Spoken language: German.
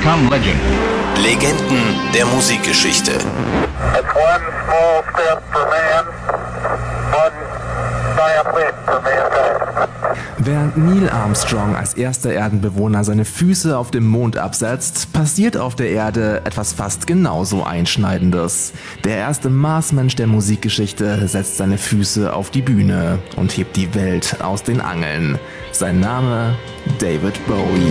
become legend. Legenden der Musikgeschichte. It's one small step for man, one giant leap for mankind. Während Neil Armstrong als erster Erdenbewohner seine Füße auf dem Mond absetzt, passiert auf der Erde etwas fast genauso Einschneidendes. Der erste Marsmensch der Musikgeschichte setzt seine Füße auf die Bühne und hebt die Welt aus den Angeln. Sein Name: David Bowie.